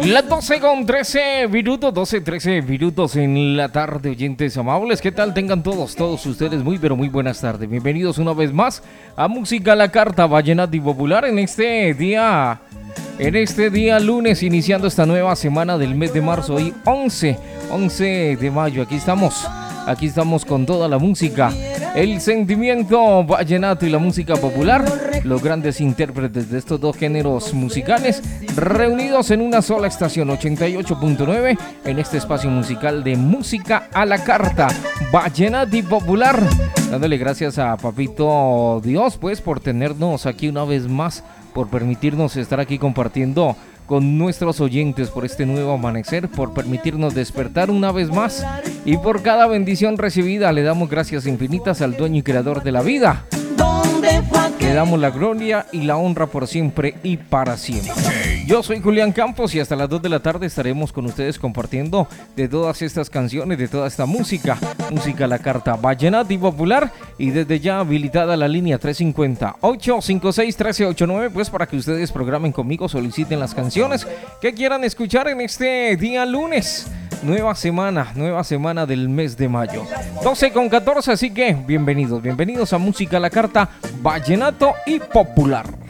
Las 12:13 minutos, 12:13 minutos en la tarde, oyentes amables. ¿Qué tal? Tengan todos ustedes muy, pero muy buenas tardes. Bienvenidos una vez más a Música a la Carta, Vallenato y Popular en este día lunes, iniciando esta nueva semana del mes de marzo, hoy 11 de mayo. Aquí estamos con toda la música, el sentimiento vallenato y la música popular, los grandes intérpretes de estos dos géneros musicales reunidos en una sola estación, 88.9, en este espacio musical de Música a la Carta, Vallenato y Popular, dándole gracias a Papito Dios pues por tenernos aquí una vez más, por permitirnos estar aquí compartiendo con nuestros oyentes, por este nuevo amanecer, por permitirnos despertar una vez más y por cada bendición recibida. Le damos gracias infinitas al dueño y creador de la vida. Le damos la gloria y la honra por siempre y para siempre. Yo soy Julián Campos y hasta las 2 de la tarde estaremos con ustedes compartiendo de todas estas canciones, de toda esta música a la carta, vallenato y popular, y desde ya habilitada la línea 350-856-1389, pues para que ustedes programen conmigo, soliciten las canciones que quieran escuchar en este día lunes. Nueva semana del mes de mayo, 12:14, así que bienvenidos a Música a la Carta, Vallenato y Popular.